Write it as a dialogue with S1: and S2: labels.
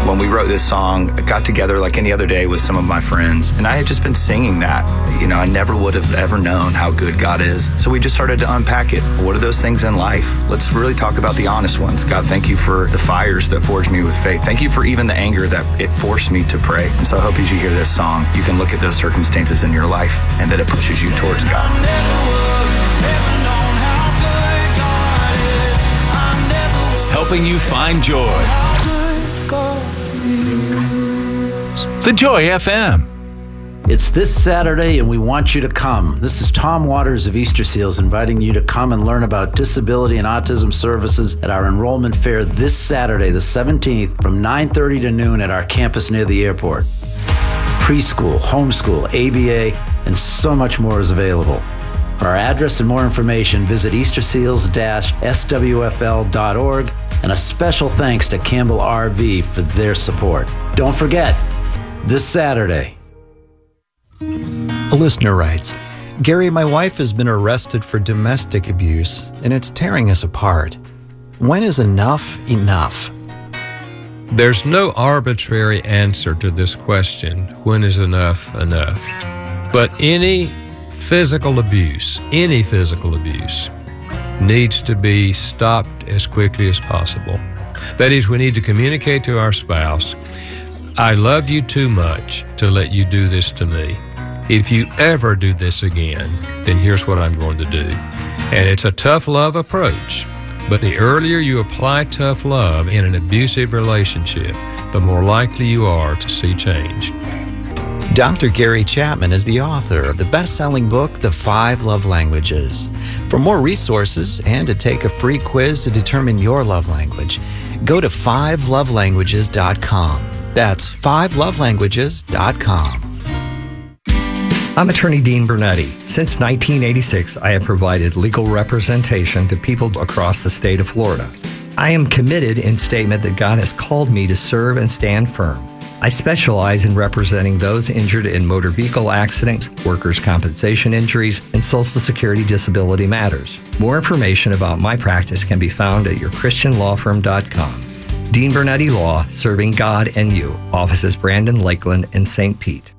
S1: When we wrote this song, I got together like any other day with some of my friends, and I had just been singing that. I never would have ever known how good God is. So we just started to unpack it. What are those things in life? Let's really talk about the honest ones. God, thank you for the fires that forged me with faith. Thank you for even the anger that it forced me to pray. And so I hope as you hear this song, you can look at those circumstances in your life and that it pushes you towards God.
S2: Helping you find joy. The Joy FM.
S3: It's this Saturday and we want you to come. This is Tom Waters of Easter Seals inviting you to come and learn about disability and autism services at our enrollment fair this Saturday, the 17th, from 9:30 to noon at our campus near the airport. Preschool, homeschool, ABA, and so much more is available. For our address and more information, visit easterseals-swfl.org, and a special thanks to Campbell RV for their support. Don't forget, this Saturday.
S4: A listener writes, Gary, my wife has been arrested for domestic abuse, and it's tearing us apart. When is enough enough?
S5: There's no arbitrary answer to this question, when is enough enough? But any physical abuse needs to be stopped as quickly as possible. That is, we need to communicate to our spouse, I love you too much to let you do this to me. If you ever do this again, then here's what I'm going to do. And it's a tough love approach, but the earlier you apply tough love in an abusive relationship, the more likely you are to see change.
S4: Dr. Gary Chapman is the author of the best-selling book, The 5 Love Languages. For more resources and to take a free quiz to determine your love language, go to 5lovelanguages.com. That's 5lovelanguages.com.
S6: I'm attorney Dean Bernetti. Since 1986, I have provided legal representation to people across the state of Florida. I am committed in statement that God has called me to serve and stand firm. I specialize in representing those injured in motor vehicle accidents, workers' compensation injuries, and Social Security disability matters. More information about my practice can be found at yourchristianlawfirm.com. Dean Bernetti Law, serving God and you. Offices Brandon, Lakeland, and St. Pete.